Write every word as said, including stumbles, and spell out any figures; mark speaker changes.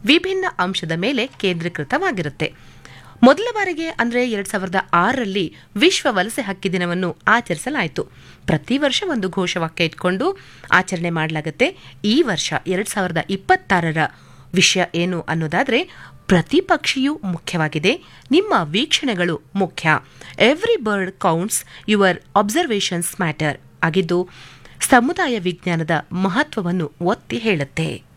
Speaker 1: ವಿಭಿನ್ನ ಅಂಶದ ಮೇಲೆ ಕೇಂದ್ರೀಕೃತವಾಗಿರುತ್ತೆ. ಮೊದಲ ಬಾರಿಗೆ ಅಂದರೆ ಎರಡ್ ಸಾವಿರದ ಆರರಲ್ಲಿ ವಿಶ್ವ ವಲಸೆ ಹಕ್ಕಿ ದಿನವನ್ನು ಆಚರಿಸಲಾಯಿತು. ಪ್ರತಿ ವರ್ಷ ಒಂದು ಘೋಷವಾಕ್ಯ ಇಟ್ಕೊಂಡು ಆಚರಣೆ ಮಾಡಲಾಗುತ್ತೆ. ಈ ವರ್ಷ ಎರಡ್ ಸಾವಿರದ ಇಪ್ಪತ್ತಾರರ ವಿಷಯ ಏನು ಅನ್ನೋದಾದ್ರೆ, ಪ್ರತಿ ಪಕ್ಷಿಯೂ ಮುಖ್ಯವಾಗಿದೆ, ನಿಮ್ಮ ವೀಕ್ಷಣೆಗಳು ಮುಖ್ಯ. Every bird counts, your observations matter ಆಗಿದ್ದು ಸಮುದಾಯ ವಿಜ್ಞಾನದ ಮಹತ್ವವನ್ನು ಒತ್ತಿ ಹೇಳುತ್ತೆ.